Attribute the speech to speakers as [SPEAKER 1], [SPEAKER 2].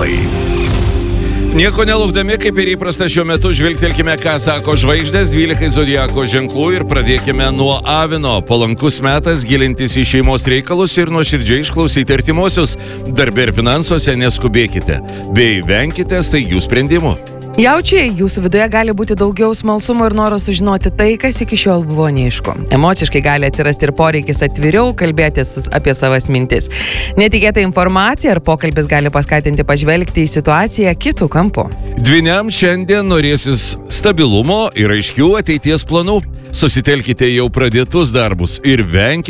[SPEAKER 1] patarimai.
[SPEAKER 2] Nieko nelaukdami, kaip ir įprasta šiuo metu, žvilgtelkime, ką sako žvaigždės 12 zodiako ženklų ir pradėkime nuo avino. Palankus metas gilintis į šeimos reikalus ir nuoširdžiai išklausyti artimuosius. Darbe ir finansuose neskubėkite, bei venkite staigių sprendimų.
[SPEAKER 3] Jaučiai, jūsų viduje gali būti daugiau smalsumo ir noro sužinoti tai, kas iki šiol buvo neaišku. Emociškai gali atsirasti ir poreikis atviriau kalbėtis apie savas mintis. Netikėta informacija ar pokalbis gali paskatinti pažvelgti į situaciją kitų kampų.
[SPEAKER 2] Dvyniam šiandien norėsis stabilumo ir aiškių ateities planų. Susitelkite jau pradėtus darbus ir venkite